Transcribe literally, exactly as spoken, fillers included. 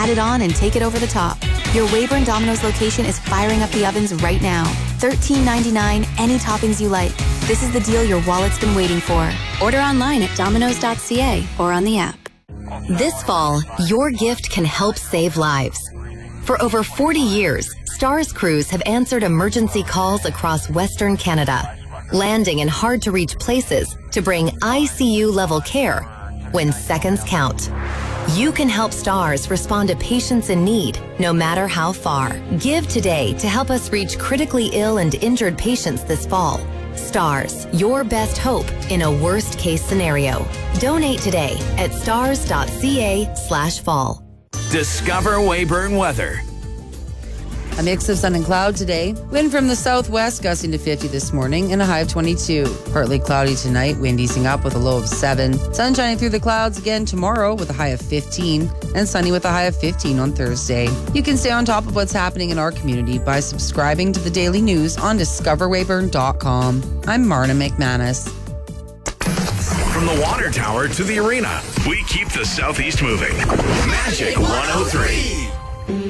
add it on and take it over the top. Your Weyburn Domino's location is firing up the ovens right now. thirteen ninety-nine, any toppings you like. This is the deal your wallet's been waiting for. Order online at dominos dot c a or on the app. This fall, your gift can help save lives. For over forty years, STARS crews have answered emergency calls across Western Canada, landing in hard-to-reach places to bring I C U-level care when seconds count. You can help STARS respond to patients in need, no matter how far. Give today to help us reach critically ill and injured patients this fall. STARS, your best hope in a worst-case scenario. Donate today at stars dot c a slash fall. Discover Weyburn weather. A mix of sun and cloud today. Wind from the southwest gusting to fifty this morning and a high of twenty-two. Partly cloudy tonight, wind easing up with a low of seven. Sun shining through the clouds again tomorrow with a high of fifteen and sunny with a high of fifteen on Thursday. You can stay on top of what's happening in our community by subscribing to the daily news on discover weyburn dot com. I'm Marna McManus. From the water tower to the arena, we keep the Southeast moving. Magic one oh three.